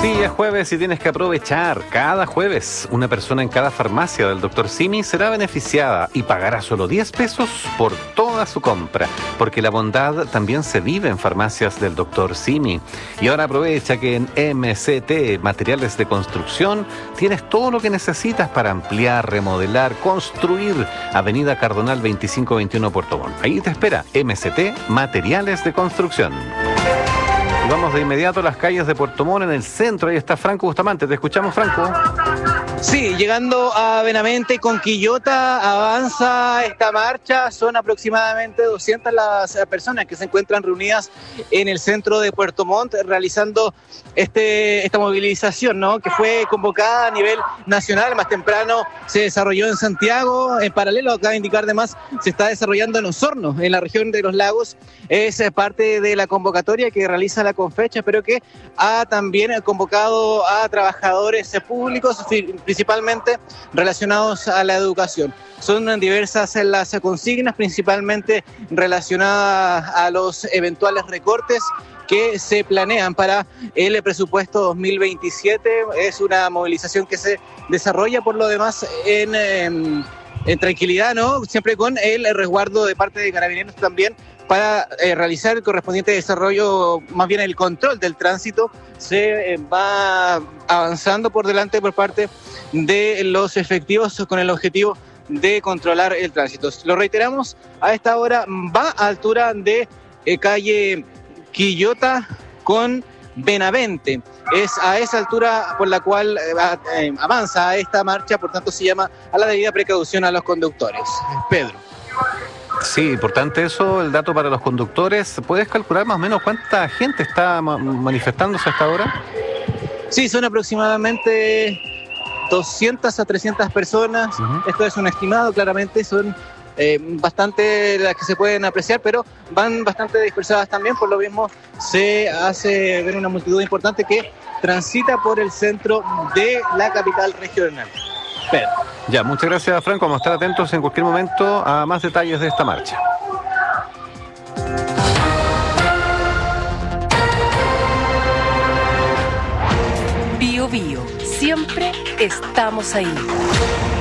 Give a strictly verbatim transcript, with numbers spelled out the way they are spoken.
Sí, es jueves y tienes que aprovechar. Cada jueves, una persona en cada farmacia del doctor Simi será beneficiada y pagará solo diez pesos por toda su compra, porque la bondad también se vive en farmacias del doctor Simi. Y ahora aprovecha que en M C T, Materiales de Construcción, tienes todo lo que necesitas para ampliar, remodelar, construir. Avenida Cardonal veinticinco veintiuno Puerto Montt. Ahí te espera M C T, Materiales de Construcción. Y vamos de inmediato a las calles de Puerto Montt, en el centro. Ahí está Franco Bustamante. Te escuchamos, Franco. Sí, llegando a Benavente con Quillota, avanza esta marcha. Son aproximadamente doscientas las personas que se encuentran reunidas en el centro de Puerto Montt realizando este, esta movilización, ¿no? Que fue convocada a nivel nacional. Más temprano se desarrolló en Santiago. En paralelo, acaba de indicar además, se está desarrollando en Osorno, en la región de los lagos. Es parte de la convocatoria que realiza la Confecha, pero que ha también convocado a trabajadores públicos, principalmente relacionados a la educación. Son diversas las consignas, principalmente relacionadas a los eventuales recortes que se planean para el presupuesto dos mil veintisiete. Es una movilización que se desarrolla por lo demás en, en, en tranquilidad, ¿no? Siempre con el resguardo de parte de Carabineros también, para eh, realizar el correspondiente desarrollo, más bien el control del tránsito. Se eh, va avanzando por delante por parte de los efectivos con el objetivo de controlar el tránsito. Lo reiteramos, a esta hora va a altura de eh, calle Quillota con Benavente. Es a esa altura por la cual eh, eh, avanza esta marcha, por tanto se llama a la debida precaución a los conductores. Pedro. Sí, importante eso, el dato para los conductores. ¿Puedes calcular más o menos cuánta gente está ma- manifestándose hasta ahora? Sí, son aproximadamente doscientas a trescientas personas. Uh-huh. Esto es un estimado, claramente son eh, bastante las que se pueden apreciar, pero van bastante dispersadas también. Por lo mismo se hace ver una multitud importante que transita por el centro de la capital regional. Pedro. Ya, muchas gracias, Franco. Vamos a estar atentos en cualquier momento a más detalles de esta marcha. Bio Bio, siempre estamos ahí.